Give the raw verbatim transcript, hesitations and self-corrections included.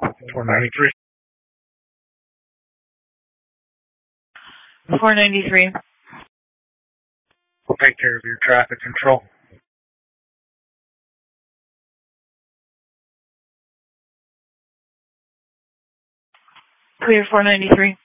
four ninety-three. four ninety-three. We'll take care of your traffic control. Clear four ninety-three.